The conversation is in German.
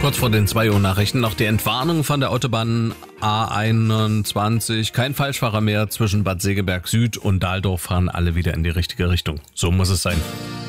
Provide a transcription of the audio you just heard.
Kurz vor den 2 Uhr Nachrichten noch die Entwarnung von der Autobahn A21. Kein Falschfahrer mehr zwischen Bad Segeberg Süd und Dahldorf, fahren alle wieder in die richtige Richtung. So muss es sein.